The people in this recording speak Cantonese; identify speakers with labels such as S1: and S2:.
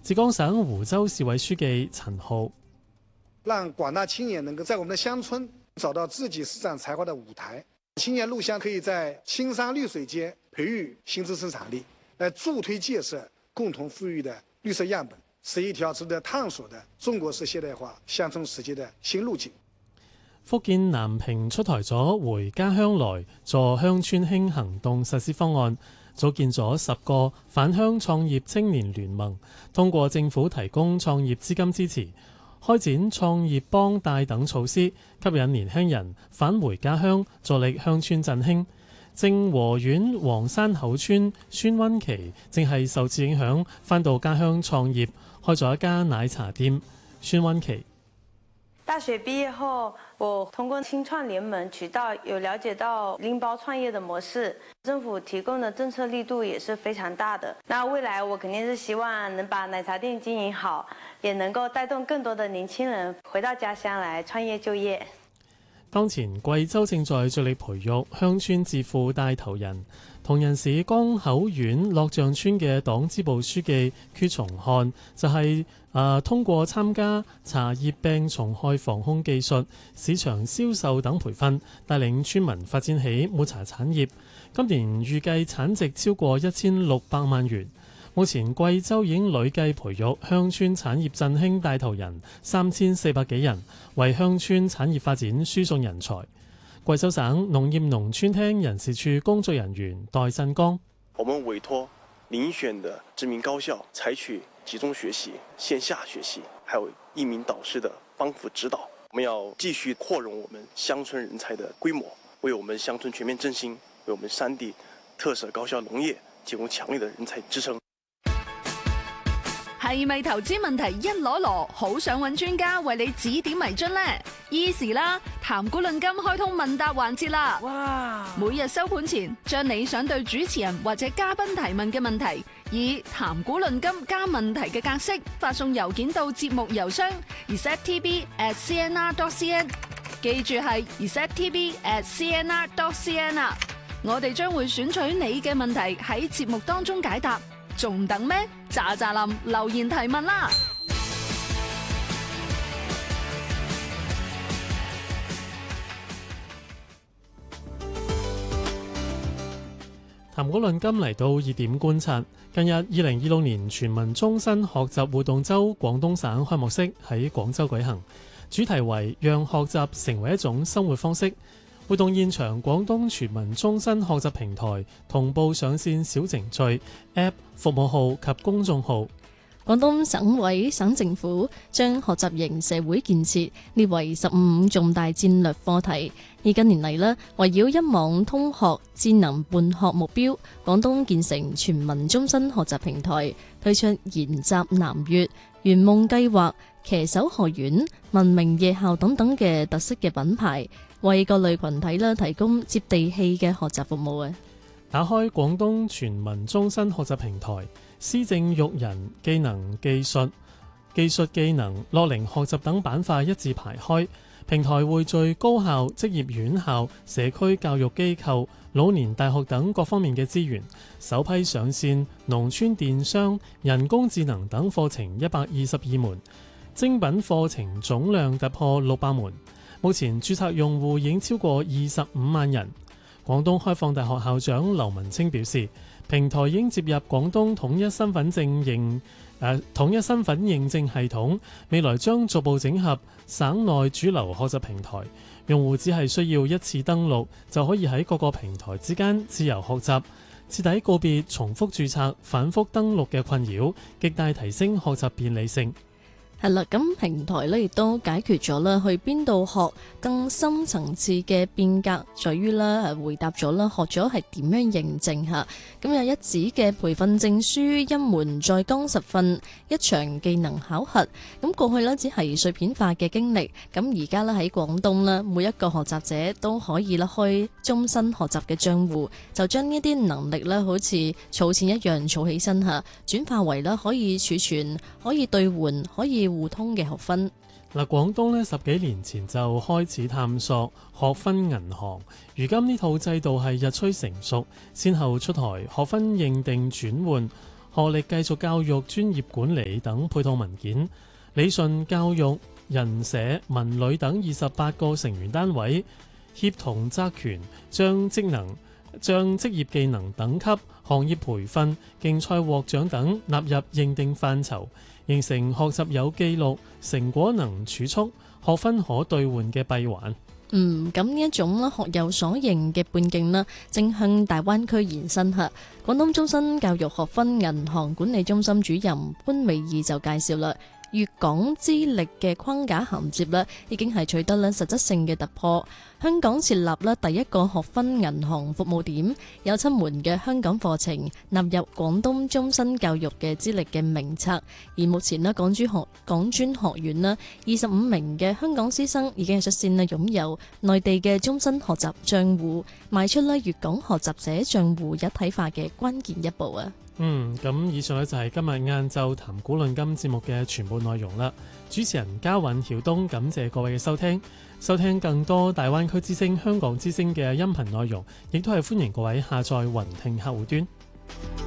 S1: 浙江省湖州市委書記陳浩，
S2: 讓廣大青年能夠在我們的鄉村找到自己施展才華的舞台。青年入鄉可以在青山綠水間培育新知生產力，來助推建設共同富裕的綠色樣本，是一條值得探索的中國式現代化鄉村實踐的新路徑。
S1: 福建南平出台咗回家鄉來助鄉村興行動實施方案，組建咗10個返鄉創業青年聯盟，通過政府提供創業資金支持，開展創業幫帶等措施，吸引年輕人返回家鄉，助力鄉村振興。正和縣黃山口村孫溫琪正係受此影響，返到家鄉創業，開咗一家奶茶店。孫溫琪
S3: 大學畢業後，我通過青創聯盟渠道有了解到拎包創業的模式，政府提供的政策力度也是非常大的。那未來我肯定是希望能把奶茶店經營好，也能夠帶動更多的年輕人回到家鄉來創業就業。
S1: 當前貴州正在致力培育鄉村致富帶頭人。銅仁市江口縣樂象村嘅黨支部書記闕崇漢就係通過參加茶葉病蟲害防控技術、市場銷售等培訓，帶領村民發展起抹茶產業。今年預計產值超過1600萬元。目前貴州已經累計培育鄉村產業振興帶頭人3400幾人，為鄉村產業發展輸送人才。貴州省農業農村廳人事處工作人員戴振剛，
S4: 我們委託遴選的知名高校，採取集中學習、線下學習，還有1名導師的幫輔指導。我們要繼續擴容我們鄉村人才的規模，為我們鄉村全面振興，為我們山地特色高效農業提供強力的人才支撐。
S5: 係咪投資問題一籮籮，好想揾專家為你指點迷津呢？Easy 啦，談股論金開通問答環節啦！哇！每日收盤前，將你想對主持人或者嘉賓提問嘅問題，以談股論金加問題嘅格式發送郵件到節目郵箱 receptv@cnr.cn， 記住係 receptv@cnr.cn 啊！我哋將會選取你嘅問題喺節目當中解答。仲等咩？喳喳林留言提問啦！
S1: 談股論金嚟到熱點觀察。近日2026年全民終身學習活動週廣東省開幕式喺廣州舉行，主題為讓學習成為一種生活方式。活動現場，廣東全民終身學習平台同步上線小程序、App、服務號及公眾號。
S6: 廣東省委省政府將學習型社會建設列為15重大戰略課題。而近年嚟呢，圍繞一網通學、智能伴學目標，廣東建成全民終身學習平台，推出研習南粵、圓夢計劃、騎手學院、文明夜校等等嘅特色嘅品牌，為各類群體提供接地氣嘅學習服務。
S1: 打開廣東全民終身學習平台，施政育人、技能技術、技術技能、樂齡學習等板塊一字排開。平台匯聚高校、職業院校、社區教育機構、老年大學等各方面嘅資源，首批上線農村電商、人工智能等課程122門，精品課程總量突破600門。目前註冊用戶已經超過25萬人。廣東開放大學校長劉文清表示，平台已經接入廣東統一身份認證系統，未來將逐步整合省內主流學習平台，用戶只係需要一次登錄就可以喺各個平台之間自由學習，徹底告別重複註冊、反覆登錄嘅困擾，極大提升學習便利性。
S6: 係啦，咁平台咧亦都解決咗啦，去邊度學更深層次嘅變革，在於啦回答咗啦，學咗係點樣認證嚇。咁有一紙嘅培訓證書，一門在崗實訓，一場技能考核。咁過去呢，只係碎片化嘅經歷，咁而家咧喺廣東呢，每一個學習者都可以啦開終身學習嘅賬戶，就將呢啲能力咧好似儲錢一樣儲起身嚇，轉化為啦可以儲存、可以兌換、可以互通嘅學分。
S1: 嗱，廣東呢10幾年前就開始探索學分銀行，如今呢套制度係日趨成熟，先後出台學分認定轉換、 學歷繼續教育、專業管理等配套文件，理順教育、人社、文旅等28個成員單位協同責權，將職業技能等級、行業培訓、競賽獲獎等納入認定範疇，形成學習有記錄、成果能儲蓄、學分可兌換嘅閉環。
S6: 咁呢一種學有所營嘅半徑啦，正向大灣區延伸下。廣東終身教育學分銀行管理中心主任潘美儀就介紹啦，粵港資歷嘅框架銜接咧，已經係取得咧實質性嘅突破。香港設立咧第一個學分銀行服務點，有7門嘅香港課程納入廣東終身教育嘅資歷嘅名冊。而目前咧港專學院咧25名嘅香港師生已經係率先咧擁有內地嘅終身學習賬戶，邁出咧粵港學習者賬戶一體化嘅關鍵一步啊！
S1: 咁以上呢就係今日晏晝談古論今節目嘅全部內容啦。主持人嘉韻、曉東，感謝各位嘅收聽。收聽更多大灣區之聲、香港之聲嘅音頻內容，亦都係歡迎各位下載雲聽客戶端。